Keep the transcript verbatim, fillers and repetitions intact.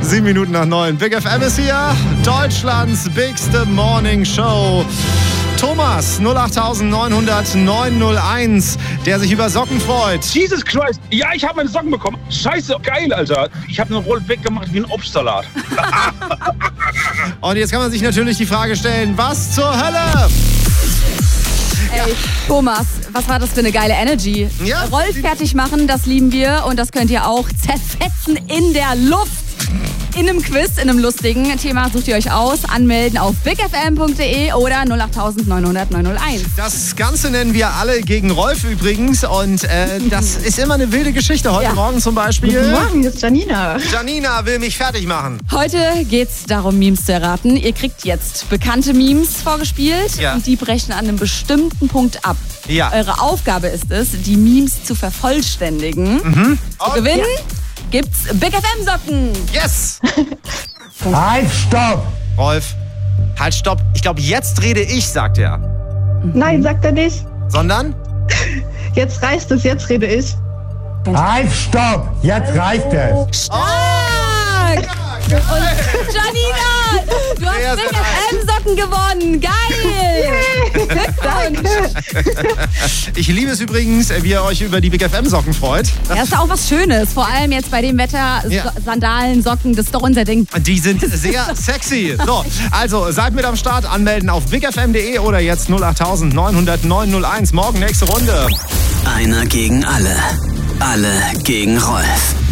Sieben Minuten nach neun. Big F M ist hier. Deutschlands bigste Morning Show. Thomas, null acht neun null null neun null eins, der sich über Socken freut. Jesus Christ. Ja, ich habe meine Socken bekommen. Scheiße, geil, Alter. Ich habe eine Rolle weggemacht wie ein Obstsalat. Und jetzt kann man sich natürlich die Frage stellen, was zur Hölle? Ey, Thomas, was war das für eine geile Energy? Ja. Rolf fertig machen, das lieben wir. Und das könnt ihr auch zerfetzen in der Luft. In einem Quiz, in einem lustigen Thema sucht ihr euch aus. Anmelden auf big f m punkt d e oder null acht neun null null neun null eins. Das Ganze nennen wir alle gegen Rolf übrigens. Und äh, das ist immer eine wilde Geschichte. Heute Ja. Morgen zum Beispiel. Guten Morgen, hier ist Janina. Janina will mich fertig machen. Heute geht's darum, Memes zu erraten. Ihr kriegt jetzt bekannte Memes vorgespielt Ja. und die brechen an einem bestimmten Punkt ab. Ja. Eure Aufgabe ist es, die Memes zu vervollständigen. Mhm. Zu gewinnen gibt's Big F M Socken. Yes! Halt, stopp! Rolf, halt, stopp. Ich glaube, jetzt rede ich, sagt er. Nein, sagt er nicht. Sondern? Jetzt reicht es, jetzt rede ich. Halt, stopp! Jetzt reicht es! Stark! Und Janina, du hast Sehr, Big sehr F M Socken gewonnen. Geil! Glückwunsch! Ich liebe es übrigens, wie ihr euch über die Big F M Socken freut. Das ist auch was Schönes. Vor allem jetzt bei dem Wetter. Ja. So- Sandalen, Socken, das ist doch unser Ding. Die sind sehr sexy. So, also seid mit am Start, anmelden auf big f m punkt d e oder jetzt null acht neun null null neun null eins. Morgen nächste Runde. Einer gegen alle. Alle gegen Rolf.